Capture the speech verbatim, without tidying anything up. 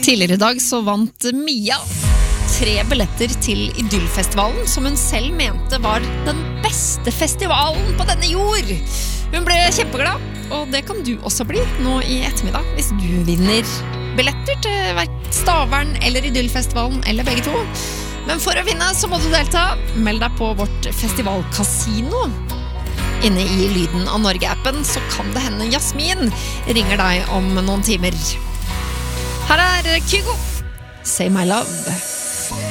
Tidligere I dag så vant Mia tre billetter til Idyllfestivalen, som hun selv mente var den beste festivalen på denne jord. Hun ble kjempeglad, og det kan du også bli nå I ettermiddag, hvis du vinner billetter til hverken Stavern eller Idyllfestivalen, eller begge to. Men for å vinne så må du delta. Meld deg på vårt festivalkasino. Inne I Lyden av Norge-appen så kan det hende Jasmin ringer deg om noen timer. Her er Kygo, Say My Love.